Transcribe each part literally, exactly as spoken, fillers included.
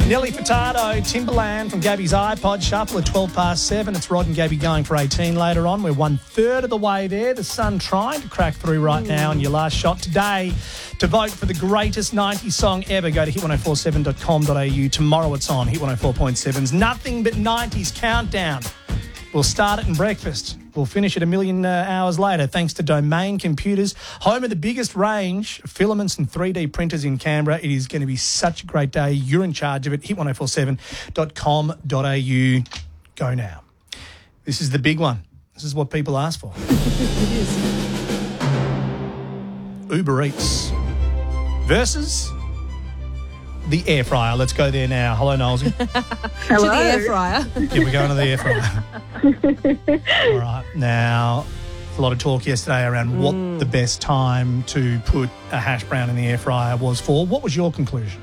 Nelly Furtado, Timberland from Gabby's iPod Shuffle at twelve past seven. It's Rod and Gabby going for eighteen later on. We're one third of the way there. The sun trying to crack through right now. And your last shot today to vote for the greatest nineties song ever. Go to hit ten forty-seven dot com dot a u. Tomorrow it's on Hit one oh four point seven's Nothing But nineties Countdown. We'll start it in breakfast. We'll finish it a million uh, hours later thanks to Domain Computers, home of the biggest range of filaments and three D printers in Canberra. It is going to be such a great day. You're in charge of it. hit ten forty-seven dot com dot a u. Go now. This is the big one. This is what people ask for. It is. Uber Eats versus the air fryer. Let's go there now. Hello, Nolsey. Hello. To the air fryer. Yeah, we're going to the air fryer. All right. Now, a lot of talk yesterday around what Mm. the best time to put a hash brown in the air fryer was for. What was your conclusion?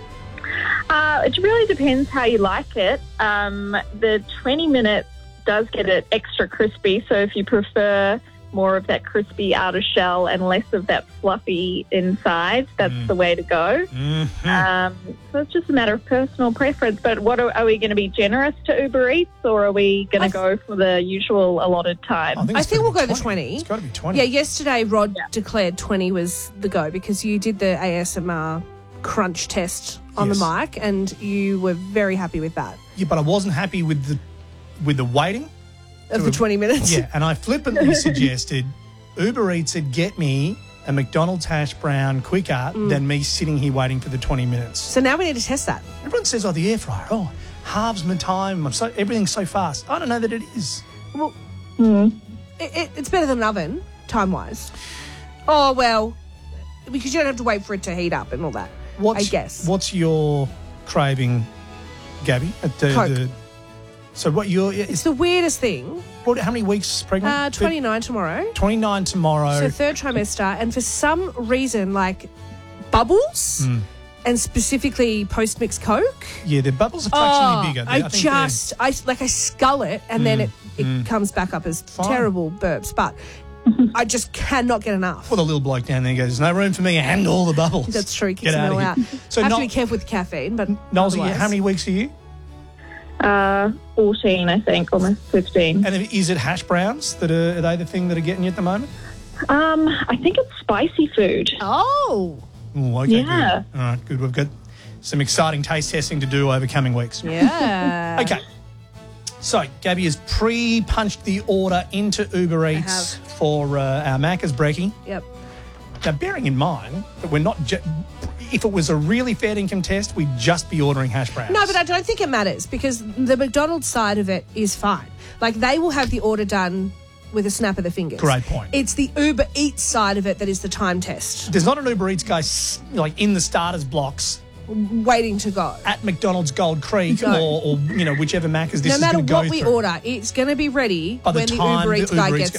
Uh, it really depends how you like it. Um, the twenty minutes does get it extra crispy, so if you prefer more of that crispy outer shell and less of that fluffy inside, that's Mm. the way to go. Mm-hmm. Um, so it's just a matter of personal preference. But what are, are we going to be generous to Uber Eats, or are we going I to th- go for the usual allotted time? I it's think gotta we'll be go the twenty. It's got to be twenty. Yeah, yesterday Rod Yeah. declared twenty was the go because you did the A S M R crunch test on Yes. the mic and you were very happy with that. Yeah, but I wasn't happy with the with the waiting. Of the twenty minutes. Yeah, and I flippantly suggested Uber Eats would get me a McDonald's hash brown quicker than me sitting here waiting for the twenty minutes. So now we need to test that. Everyone says, oh, the air fryer, oh, halves my time, I'm so, everything's so fast. I don't know that it is. Well, Mm. it, it, it's better than an oven, time-wise. Oh, well, because you don't have to wait for it to heat up and all that, What's, I guess. What's your craving, Gabby? At the, Coke. the, so what you're, It's it's, the weirdest thing. what, how many weeks pregnant? Uh, twenty-nine tomorrow. twenty-nine tomorrow. So third trimester, and for some reason, like bubbles, Mm. and specifically post-mix Coke. yeah, the bubbles are fractionally Oh, bigger. They- I, think they're- just, I like, I scull it, and then it, it comes back up as Fine. terrible burps. But I just cannot get enough. Well, the little bloke down there goes, there's no room for me to handle all the bubbles. That's true. Get Kicks them out all of out. here. So I have Nol- to be careful with caffeine, but Nolsey, otherwise- how many weeks are you? Uh, fourteen, I think, almost fifteen. And is it hash browns that are, are they the thing that are getting you at the moment? Um, I think it's spicy food. Oh, Oh, okay, Yeah. good. All right, good. We've got some exciting taste testing to do over coming weeks. yeah. Okay. So, Gabby has pre-punched the order into Uber Eats have. for uh, our Macca's brekkie. Yep. Now, bearing in mind that we're not... Ju- if it was a really fair income test, we'd just be ordering hash browns. No, but I don't think it matters because the McDonald's side of it is fine. Like, they will have the order done with a snap of the fingers. Great point. It's the Uber Eats side of it that is the time test. There's not an Uber Eats guy s- like in the starters blocks Waiting to go. at McDonald's Gold Creek No. or, or you know whichever Macca's this No is matter going to go what we through. order, it's going to be ready By the when the time Uber the Eats Uber guy Eats gets